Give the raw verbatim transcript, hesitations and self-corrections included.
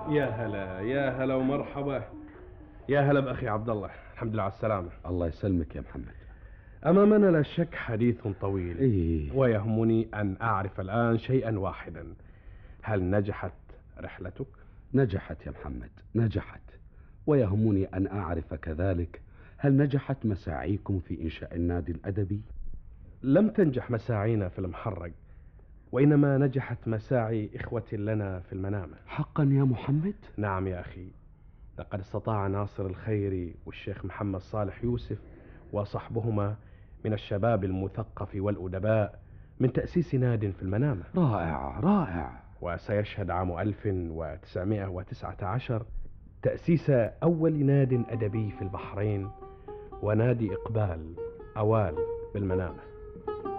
يا هلا يا هلا ومرحبا. يا هلا بأخي عبد الله، الحمد لله على السلامة. الله يسلمك يا محمد. أمامنا لا شك حديث طويل. إيه؟ ويهمني أن أعرف الآن شيئا واحدا. هل نجحت رحلتك؟ نجحت يا محمد، نجحت. ويهمني أن أعرف كذلك، هل نجحت مساعيكم في إنشاء النادي الأدبي؟ لم تنجح مساعينا في المحرق، وإنما نجحت مساعي إخوة لنا في المنامة. حقا يا محمد؟ نعم يا أخي، لقد استطاع ناصر الخيري والشيخ محمد صالح يوسف وصحبهما من الشباب المثقف والأدباء من تأسيس ناد في المنامة. رائع رائع. وسيشهد عام ألف وتسعمائة وتسعة عشر تأسيس أول ناد أدبي في البحرين، ونادي إقبال أوال بالمنامة.